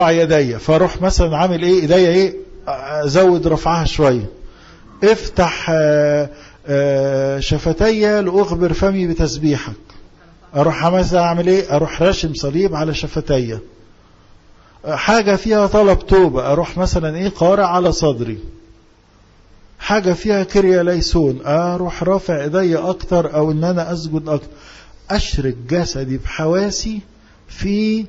يدي، فاروح مثلا عامل ايه ايديا ايه، ازود رفعها شويه. افتح شفتي لاخبر فمي بتسبيحك، اروح مثلا اعمل ايه، اروح راشم صليب على شفتي. حاجه فيها طلب توبه، اروح مثلا ايه قارع على صدري. حاجه فيها كريا ليسون، اروح رافع ايدي اكتر، او ان انا اسجد اكتر. اشرك جسدي بحواسي في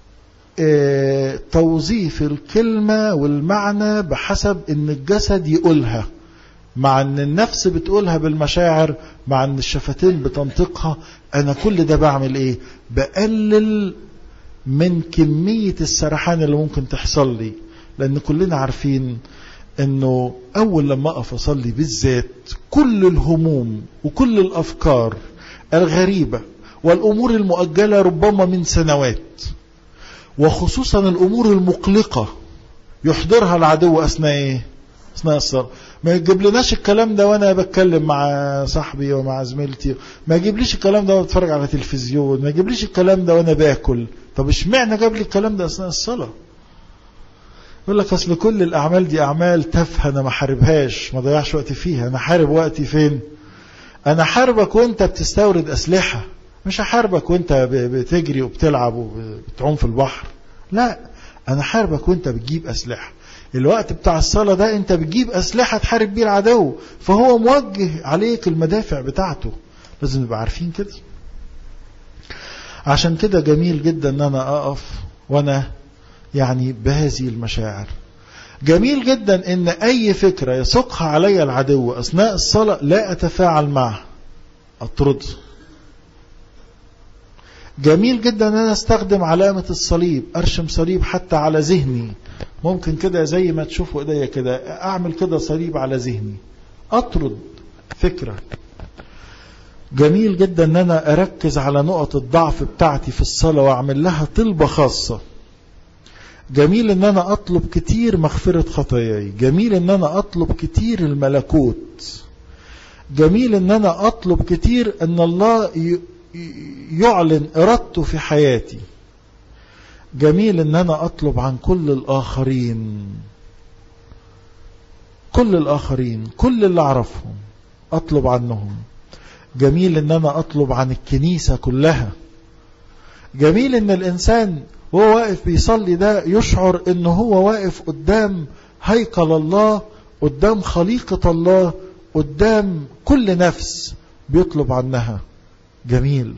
توظيف الكلمة والمعنى بحسب ان الجسد يقولها، مع ان النفس بتقولها بالمشاعر، مع ان الشفتين بتنطقها. انا كل ده بعمل ايه؟ بقلل من كمية السرحان اللي ممكن تحصل لي. لان كلنا عارفين انه اول لما اقف اصلي بالذات، كل الهموم وكل الافكار الغريبة والامور المؤجلة ربما من سنوات، وخصوصا الامور المقلقة يحضرها العدو اثناء ايه؟ اثناء الصلاة. ما يجيب لناش الكلام ده وانا بتكلم مع صاحبي ومع زميلتي، ما يجيبليش الكلام ده وانا بتفرج على تلفزيون، ما يجيبليش الكلام ده وانا باكل. طب اشمعنى جاب لي الكلام ده اثناء الصلاة؟ يقول لك اصل كل الاعمال دي اعمال تافهه، انا ما حاربهاش، ما ضيعش وقتي فيها. انا حارب وقتي فين؟ انا حاربك وانت بتستورد اسلحه، مش هحاربك وانت بتجري وبتلعب وبتعوم في البحر. لا، انا حاربك وانت بتجيب اسلحه. الوقت بتاع الصلاه ده انت بتجيب اسلحه تحارب بيه العدو، فهو موجه عليك المدافع بتاعته. لازم نبقى عارفين كده. عشان كده جميل جدا ان انا اقف وانا يعني بهذه المشاعر. جميل جدا ان اي فكرة يسوقها علي العدو اثناء الصلاة لا اتفاعل معها، اطرد. جميل جدا ان انا استخدم علامة الصليب، ارشم صليب حتى على ذهني. ممكن كده زي ما تشوفوا ايديا كده، اعمل كده صليب على ذهني، اطرد فكرة. جميل جدا ان انا اركز على نقط الضعف بتاعتي في الصلاة واعمل لها طلبة خاصة. جميل ان انا اطلب كتير مغفرة خطاياي. جميل ان انا اطلب كتير الملكوت. جميل ان انا اطلب كتير ان الله يعلن ارادته في حياتي. جميل ان انا اطلب عن كل الاخرين، كل الاخرين، كل اللي اعرفهم اطلب عنهم. جميل ان انا اطلب عن الكنيسة كلها. جميل ان الانسان وهو واقف بيصلي ده يشعر انه هو واقف قدام هيكل الله، قدام خليقة الله، قدام كل نفس بيطلب عنها. جميل.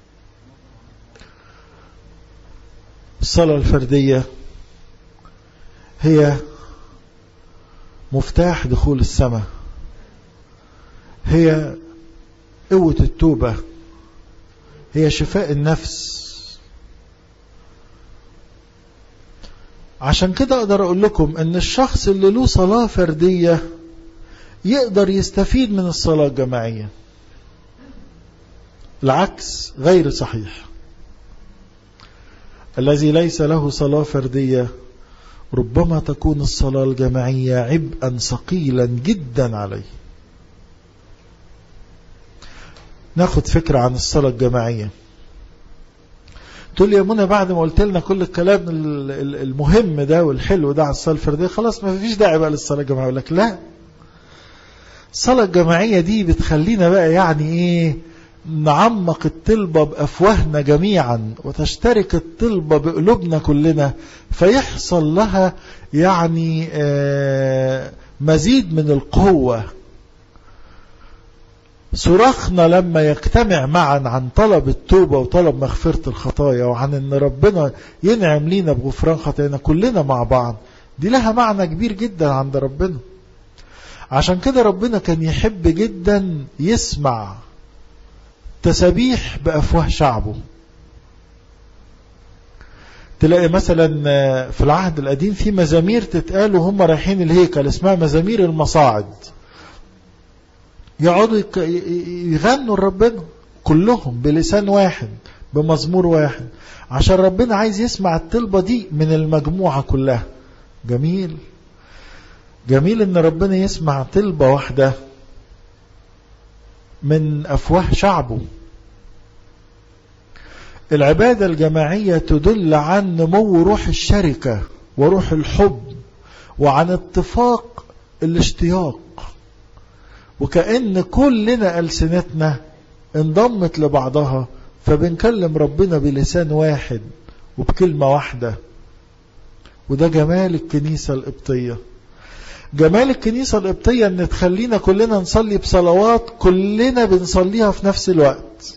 الصلاة الفردية هي مفتاح دخول السماء، هي قوة التوبة، هي شفاء النفس. عشان كده اقدر اقول لكم ان الشخص اللي له صلاة فردية يقدر يستفيد من الصلاة الجماعية. العكس غير صحيح. الذي ليس له صلاة فردية ربما تكون الصلاة الجماعية عبئا ثقيلا جدا عليه. ناخد فكرة عن الصلاة الجماعية. تقول لي يا منى بعد ما قلت لنا كل الكلام المهم ده والحلو ده عن الصلاة الفردية خلاص ما فيش داعي بقى للصلاة الجماعية. أقول لك لا، الصلاة الجماعية دي بتخلينا بقى يعني ايه نعمق الطلبة بأفواهنا جميعا، وتشترك الطلبة بقلوبنا كلنا، فيحصل لها يعني مزيد من القوة. صراخنا لما يجتمع معا عن طلب التوبة وطلب مغفرة الخطايا، وعن ان ربنا ينعم لينا بغفران خطايانا كلنا مع بعض، دي لها معنى كبير جدا عند ربنا. عشان كده ربنا كان يحب جدا يسمع تسبيح بأفواه شعبه. تلاقي مثلا في العهد القديم في مزامير تتقال وهم رايحين الهيكل اسمها مزامير المصاعد، يقعدوا يغنوا لربنا كلهم بلسان واحد بمزمور واحد، عشان ربنا عايز يسمع الطلبة دي من المجموعة كلها. جميل جميل ان ربنا يسمع طلبة واحدة من أفواه شعبه. العبادة الجماعية تدل عن نمو روح الشركة وروح الحب وعن اتفاق الاشتياق، وكأن كلنا ألسنتنا انضمت لبعضها، فبنكلم ربنا بلسان واحد وبكلمة واحدة. وده جمال الكنيسة القبطية. جمال الكنيسة القبطية ان تخلينا كلنا نصلي بصلوات كلنا بنصليها في نفس الوقت،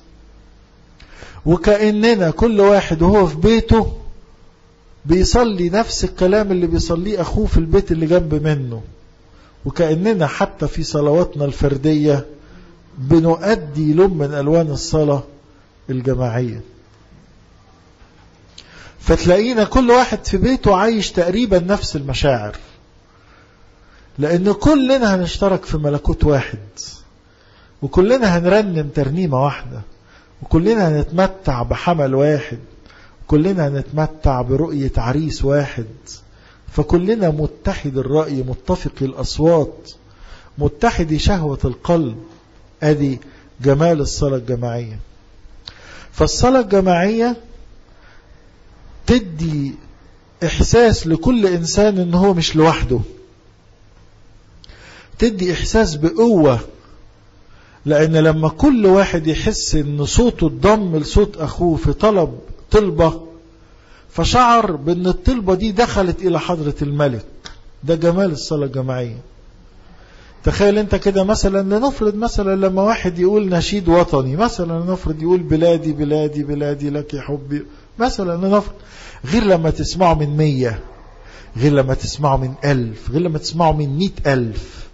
وكأننا كل واحد وهو في بيته بيصلي نفس الكلام اللي بيصليه أخوه في البيت اللي جنب منه، وكأننا حتى في صلواتنا الفردية بنؤدي لون من ألوان الصلاة الجماعية. فتلاقينا كل واحد في بيته عايش تقريبا نفس المشاعر، لأن كلنا هنشترك في ملكوت واحد، وكلنا هنرنم ترنيمة واحدة، وكلنا هنتمتع بحمل واحد، كلنا هنتمتع برؤية عريس واحد. فكلنا متحد الرأي، متفق الأصوات، متحد شهوة القلب. ادي جمال الصلاة الجماعية. فالصلاة الجماعية تدي إحساس لكل إنسان إن هو مش لوحده، تدي إحساس بقوة، لأن لما كل واحد يحس إن صوته اتضم لصوت أخوه في طلبة، فشعر بأن الطلبة دي دخلت إلى حضرة الملك. ده جمال الصلاة الجماعية. تخيل انت كده مثلا، لنفرض مثلا لما واحد يقول نشيد وطني، مثلا لنفرض يقول بلادي بلادي بلادي لك حبي، مثلا لنفرض، غير لما تسمعه من 100، غير لما تسمعه من 1000، غير لما تسمعه من 100,000.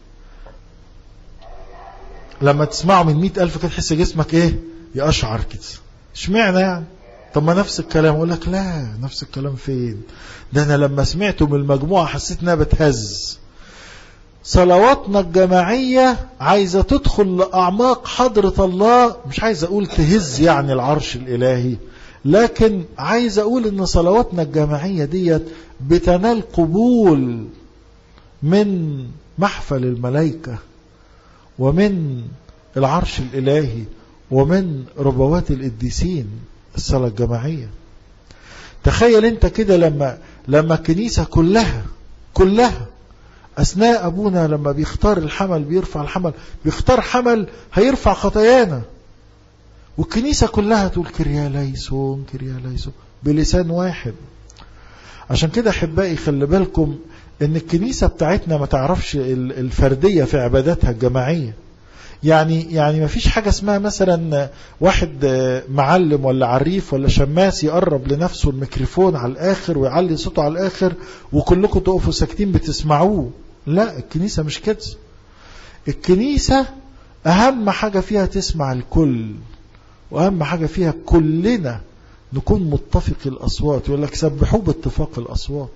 لما تسمعه من 100,000 كده تحس جسمك ايه؟ يقشعر كده. اشمعنى يعني؟ طب ما نفس الكلام. اقول لك لا، نفس الكلام فين؟ ده انا لما سمعته من المجموعة حسيت انها بتهز. صلواتنا الجماعية عايزة تدخل لأعماق حضرة الله، مش عايز أقول تهز يعني العرش الإلهي، لكن عايز أقول إن صلواتنا الجماعية ديت بتنال قبول من محفل الملائكة ومن العرش الإلهي ومن ربوات القديسين. الصلاة الجماعية، تخيل انت كده لما الكنيسة كلها أثناء أبونا لما بيختار الحمل، بيرفع الحمل، بيختار حمل هيرفع خطايانا، والكنيسة كلها تقول كريا ليسون كريا ليسون بلسان واحد. عشان كده أحبائي خلي بالكم إن الكنيسة بتاعتنا ما تعرفش الفردية في عباداتها الجماعية. يعني ما فيش حاجة اسمها مثلا واحد معلم ولا عريف ولا شماس يقرب لنفسه الميكروفون على الآخر ويعلي صوته على الآخر وكلكم تقفوا ساكتين بتسمعوه. لا، الكنيسة مش كده. الكنيسة أهم حاجة فيها تسمع الكل، وأهم حاجة فيها كلنا نكون متفق الأصوات. يقول لك سبحوا باتفاق الأصوات،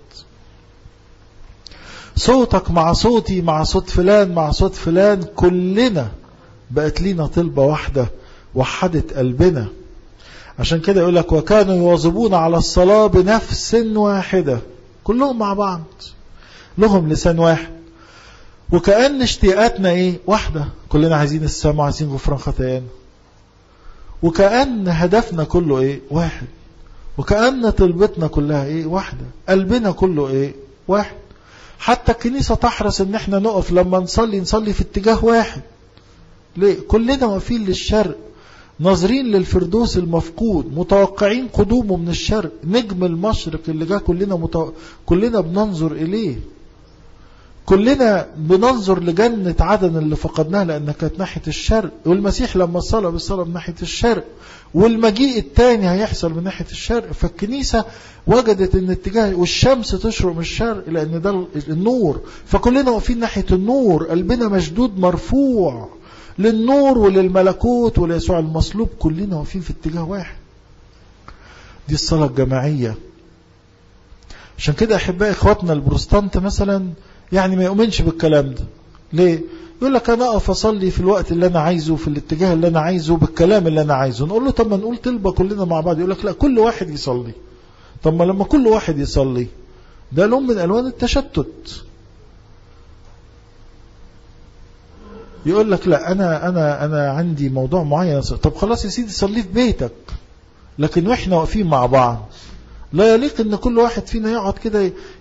صوتك مع صوتي مع صوت فلان مع صوت فلان، كلنا بقت لينا طلبة واحدة وحدت قلبنا. عشان كده يقول لك وكانوا يواظبون على الصلاة بنفس واحدة، كلهم مع بعض لهم لسان واحد، وكأن اشتياقاتنا ايه؟ واحدة، كلنا عايزين السماء وعايزين غفران خطايانا، وكأن هدفنا كله ايه؟ واحد، وكأن طلبتنا كلها ايه؟ واحدة، قلبنا كله ايه؟ واحد. حتى الكنيسة تحرص ان احنا نقف لما نصلي في اتجاه واحد. ليه؟ كلنا واقفين للشرق، ناظرين للفردوس المفقود، متوقعين قدومه من الشرق، نجم المشرق اللي جاء كلنا بننظر إليه، كلنا بننظر لجنة عدن اللي فقدناها لأنها كانت ناحية الشرق، والمسيح لما صلى بالصلاة من ناحية الشرق، والمجيء الثاني هيحصل من ناحية الشرق. فالكنيسة وجدت ان اتجاه، والشمس تشرق من الشرق لأن ده النور، فكلنا واقفين ناحية النور، قلبنا مشدود مرفوع للنور وللملكوت وليسوع المصلوب، كلنا واقفين في اتجاه واحد. دي الصلاة الجماعية. عشان كده أحبائي إخواتنا البروتستانت مثلا يعني ما يؤمنش بالكلام ده. ليه؟ يقول لك أنا أقف أصلي في الوقت اللي أنا عايزه في الاتجاه اللي أنا عايزه بالكلام اللي أنا عايزه. نقول له طب ما نقول طلبة كلنا مع بعض. يقول لك لا، كل واحد يصلي. طب ما لما كل واحد يصلي ده لون من ألوان التشتت. يقول لك لا، أنا عندي موضوع معين. طب خلاص يا سيدي صلي في بيتك، لكن واحنا واقفين مع بعض لا يليق ان كل واحد فينا يقعد كده